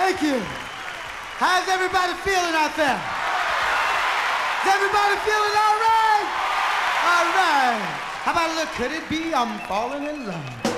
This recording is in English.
Thank you. How's everybody feeling out there? Is everybody feeling all right? All right. How about a little could it be I'm falling in love?